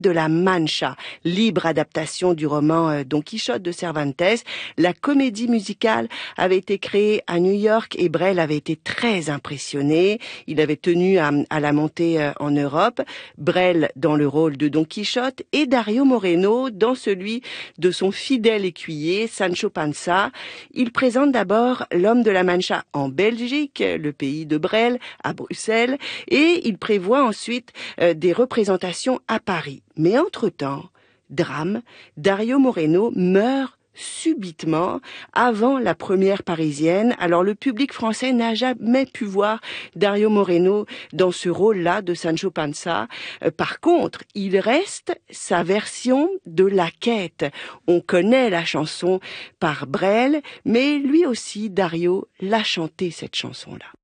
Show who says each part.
Speaker 1: de la Mancha, libre adaptation du roman Don Quichotte de Cervantes. La comédie musicale avait été créée à New York et Brel avait été très impressionné. Il avait tenu à la monter en Europe. Brel dans le rôle de Don Quichotte et Dario Moreno dans celui de son fidèle écuyer Sancho Panza. Il présente d'abord l'homme de la Mancha en Belgique, le pays de Brel, à Bruxelles, et il prévoit ensuite des représentations à Paris. Mais entre-temps, drame, Dario Moreno meurt subitement avant la première parisienne. Alors le public français n'a jamais pu voir Dario Moreno dans ce rôle-là de Sancho Panza. Par contre, il reste sa version de La Quête. On connaît la chanson par Brel, mais lui aussi, Dario, l'a chanté cette chanson-là.